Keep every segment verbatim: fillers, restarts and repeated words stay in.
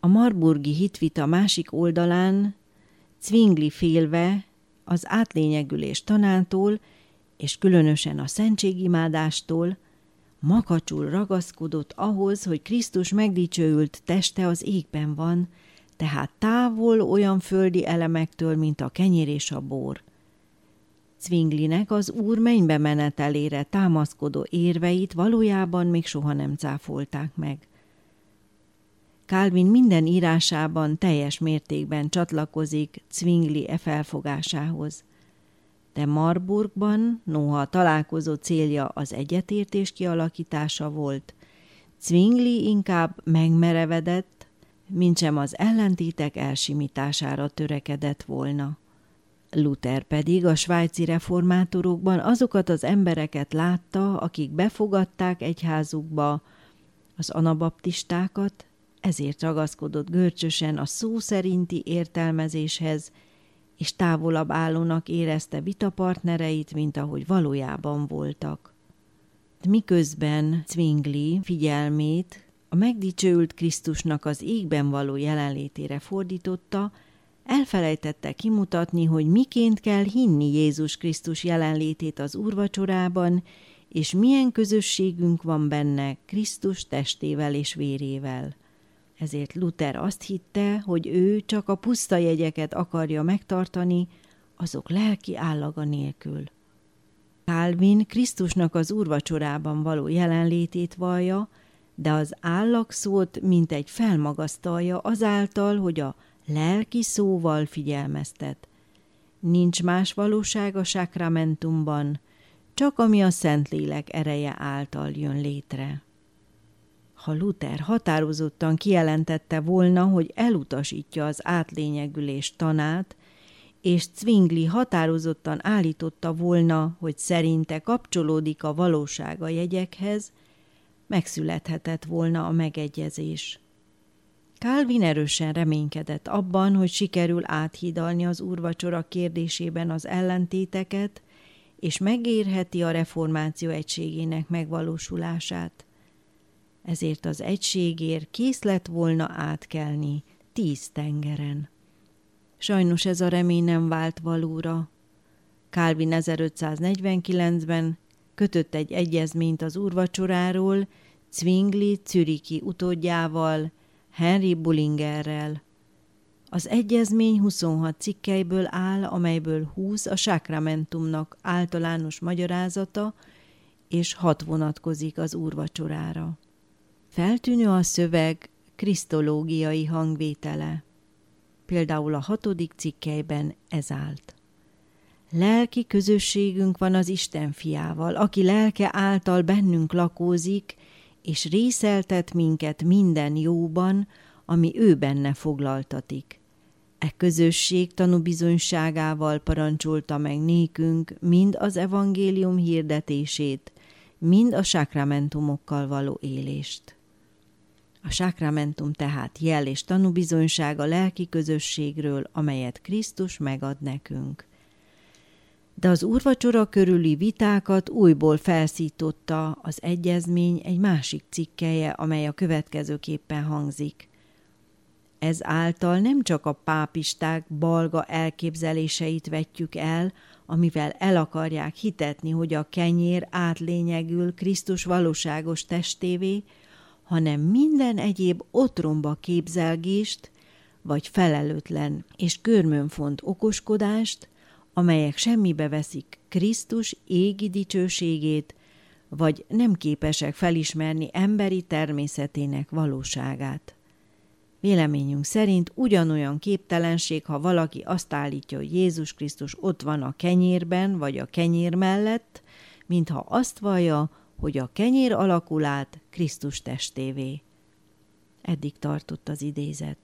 A marburgi hitvita másik oldalán Zwingli félve az átlényegülés tanától, és különösen a szentségimádástól makacsul ragaszkodott ahhoz, hogy Krisztus megdicsőült teste az égben van, tehát távol olyan földi elemektől, mint a kenyér és a bor. Zwinglinek az Úr mennybe menetelére támaszkodó érveit valójában még soha nem cáfolták meg. Calvin minden írásában teljes mértékben csatlakozik Zwingli e felfogásához. De Marburgban, noha a találkozó célja az egyetértés kialakítása volt, Zwingli inkább megmerevedett, mintsem az ellentétek elsimítására törekedett volna. Luther pedig a svájci reformátorokban azokat az embereket látta, akik befogadták egyházukba az anabaptistákat, ezért ragaszkodott görcsösen a szó szerinti értelmezéshez, és távolabb állónak érezte vitapartnereit, mint ahogy valójában voltak. Miközben Zwingli figyelmét a megdicsőült Krisztusnak az égben való jelenlétére fordította, elfelejtette kimutatni, hogy miként kell hinni Jézus Krisztus jelenlétét az úrvacsorában, és milyen közösségünk van benne Krisztus testével és vérével. Ezért Luther azt hitte, hogy ő csak a puszta jegyeket akarja megtartani, azok lelki állaga nélkül. Calvin Krisztusnak az úrvacsorában való jelenlétét vallja, de az állag szót mintegy felmagasztalja azáltal, hogy a lelki szóval figyelmeztet. Nincs más valóság a sakramentumban, csak ami a Szentlélek ereje által jön létre. Ha Luther határozottan kijelentette volna, hogy elutasítja az átlényegülés tanát, és Zwingli határozottan állította volna, hogy szerinte kapcsolódik a valóság a jegyekhez, megszülethetett volna a megegyezés. Calvin erősen reménykedett abban, hogy sikerül áthidalni az úrvacsora kérdésében az ellentéteket, és megérheti a reformáció egységének megvalósulását. Ezért az egységért kész lett volna átkelni tíz tengeren. Sajnos ez a remény nem vált valóra. Calvin ezerötszáznegyvenkilencben kötött egy egyezményt az úrvacsoráról Zwingli zürichi utódjával, Henry Bullingerrel. Az egyezmény huszonhat cikkelyből áll, amelyből húsz a sakramentumnak általános magyarázata, és hat vonatkozik az úrvacsorára. Feltűnő a szöveg krisztológiai hangvétele. Például a hatodik cikkelyben ez állt. Lelki közösségünk van az Isten fiával, aki lelke által bennünk lakózik, és részeltet minket minden jóban, ami ő benne foglaltatik. E közösség tanúbizonyságával parancsolta meg nékünk mind az evangélium hirdetését, mind a sakramentumokkal való élést. A sakramentum tehát jel és tanúbizonyság a lelki közösségről, amelyet Krisztus megad nekünk. De az úrvacsora körüli vitákat újból felszította az egyezmény egy másik cikkelye, amely a következőképpen hangzik. Ez által nem csak a pápisták balga elképzeléseit vetjük el, amivel el akarják hitetni, hogy a kenyér átlényegül Krisztus valóságos testévé, hanem minden egyéb otromba képzelgést, vagy felelőtlen és körmönfont okoskodást, amelyek semmibe veszik Krisztus égi dicsőségét, vagy nem képesek felismerni emberi természetének valóságát. Véleményünk szerint ugyanolyan képtelenség, ha valaki azt állítja, hogy Jézus Krisztus ott van a kenyérben, vagy a kenyér mellett, mintha azt vallja, hogy a kenyér alakul át Krisztus testévé. Eddig tartott az idézet.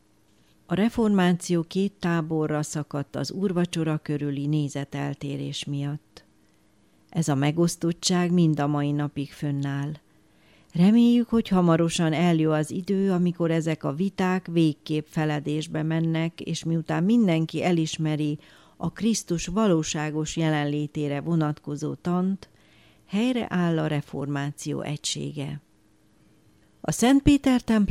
A reformáció két táborra szakadt az úrvacsora körüli nézeteltérés miatt. Ez a megosztottság mind a mai napig fönnáll. Reméljük, hogy hamarosan eljön az idő, amikor ezek a viták végképp feledésbe mennek, és miután mindenki elismeri a Krisztus valóságos jelenlétére vonatkozó tant, helyreáll a reformáció egysége. A Szent Péter templom